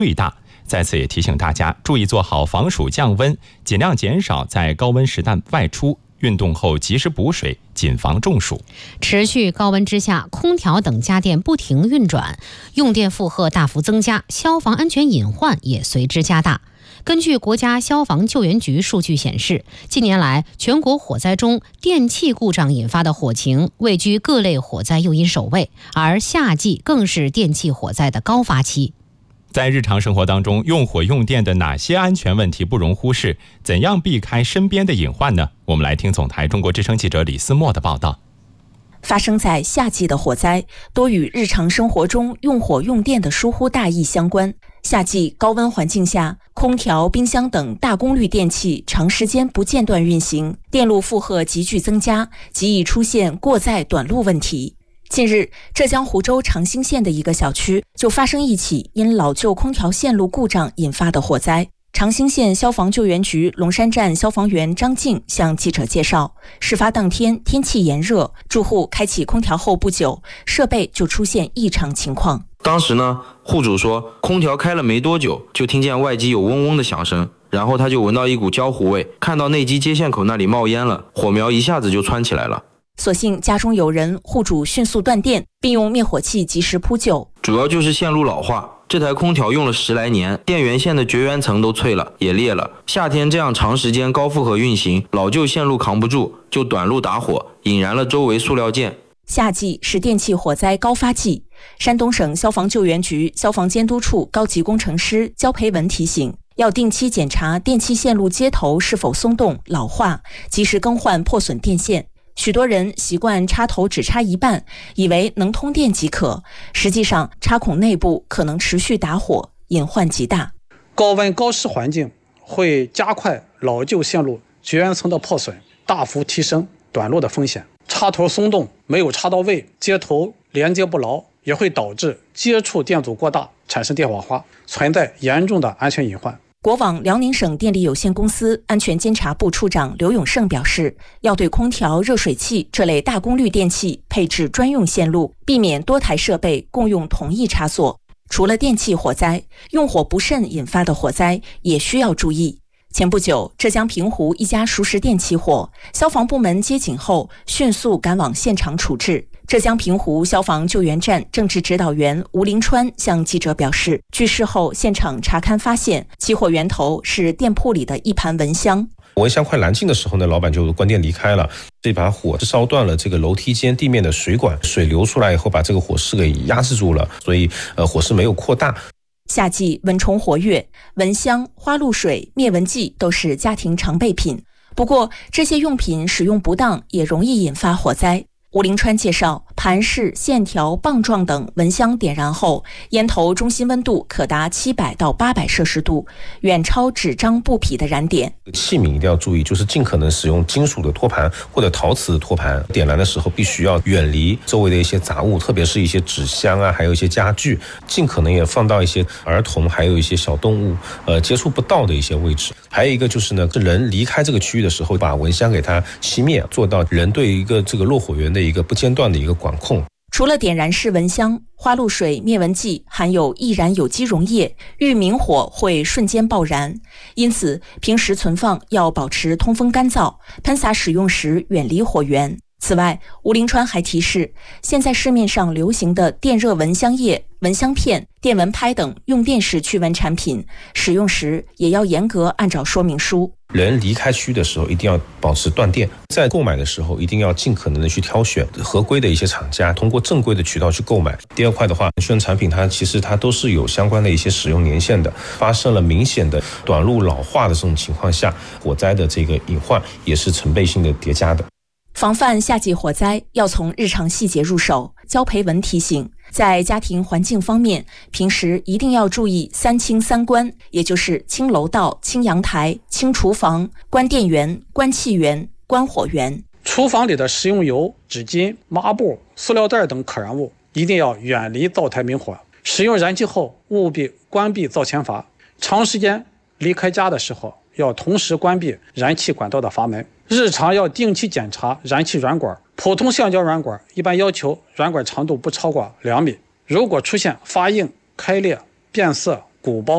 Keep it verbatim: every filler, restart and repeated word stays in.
最大。在此也提醒大家注意做好防暑降温，尽量减少在高温时段外出，运动后及时补水，谨防中暑。 持续高温之下，空调等家电不停运转，用电负荷大幅增加，消防安全隐患也随之加大。根据国家消防救援局数据显示，近年来全国火灾中电器故障引发的火情位居各类火灾诱因首位，而夏季更是电器火灾的高发期。 在日常生活当中，用火用电的哪些安全问题不容忽视？怎样避开身边的隐患呢？我们来听总台中国之声记者李思墨的报道。 发生在夏季的火灾多与日常生活中用火用电的疏忽大意相关。夏季高温环境下，空调、冰箱等大功率电器长时间不间断运行，电路负荷急剧增加，极易出现过载短路问题。近日，浙江湖州长兴县的一个小区就发生一起因老旧空调线路故障引发的火灾。长兴县消防救援局龙山站消防员张静向记者介绍，事发当天天气炎热，住户开启空调后不久，设备就出现异常情况。 当时呢，户主说空调开了没多久，就听见外机有嗡嗡的响声，然后他就闻到一股焦糊味，看到内机接线口那里冒烟了，火苗一下子就窜起来了。 所幸家中有人，户主迅速断电，并用灭火器及时扑救。 主要就是线路老化，这台空调用了十来年，电源线的绝缘层都脆了，也裂了。夏天这样长时间高负荷运行，老旧线路扛不住，就短路打火，引燃了周围塑料件。 夏季是电气火灾高发季，山东省消防救援局消防监督处高级工程师焦培文提醒，要定期检查电气线路接头是否松动、老化，及时更换破损电线。许多人习惯插头只插一半，以为能通电即可，实际上插孔内部可能持续打火，隐患极大。 高温高湿环境会加快老旧线路绝缘层的破损，大幅提升短路的风险。插头松动没有插到位，接头连接不牢，也会导致接触电阻过大，产生电火花，存在严重的安全隐患。 国网辽宁省电力有限公司安全监察部处长刘永胜表示，要对空调、热水器这类大功率电器配置专用线路，避免多台设备共用同一插座。除了电气火灾，用火不慎引发的火灾也需要注意。前不久，浙江平湖一家熟食店起火，消防部门接警后迅速赶往现场处置。浙江平湖消防救援站政治指导员吴林川向记者表示，据事后现场查勘发现，起火源头是店铺里的一盘蚊香。 蚊香快燃尽的时候呢，老板就关店离开了。这把火是烧断了这个楼梯间地面的水管，水流出来以后把这个火势给压制住了，所以呃火势没有扩大。 夏季蚊虫活跃，蚊香、花露水、灭蚊剂都是家庭常备品。不过，这些用品使用不当也容易引发火灾。吴林川介绍，盘式、线条、棒状等蚊香点燃后，烟头中心温度可达七百到八百摄氏度，远超纸张、布匹的燃点。 器皿一定要注意，就是尽可能使用金属的托盘或者陶瓷的托盘。点燃的时候必须要远离周围的一些杂物，特别是一些纸箱啊，还有一些家具，尽可能也放到一些儿童还有一些小动物呃接触不到的一些位置。还有一个就是呢，人离开这个区域的时候，把蚊香给它熄灭，做到人对一个这个落火源的一个不间断的一个管控。 除了点燃式蚊香，花露水、灭蚊剂含有易燃有机溶液，遇明火会瞬间爆燃，因此平时存放要保持通风干燥，喷洒使用时远离火源。此外，吴林川还提示，现在市面上流行的电热蚊香液、蚊香片、电蚊拍等用电式驱蚊产品，使用时也要严格按照说明书。 人离开区的时候一定要保持断电，在购买的时候一定要尽可能的去挑选合规的一些厂家，通过正规的渠道去购买。第二块的话，宣传产品它其实它都是有相关的一些使用年限的，发生了明显的短路老化的这种情况下，火灾的这个隐患也是成倍性的叠加的。 防范夏季火灾要从日常细节入手。焦培文提醒，在家庭环境方面，平时一定要注意三清三关，也就是清楼道、清阳台、清厨房、关电源、关气源、关火源。 厨房里的食用油、纸巾、抹布、塑料袋等可燃物一定要远离灶台明火。使用燃气后务必关闭灶前阀，长时间离开家的时候要同时关闭燃气管道的阀门。日常要定期检查燃气软管，普通橡胶软管一般要求软管长度不超过两米，如果出现发硬、开裂、变色、鼓包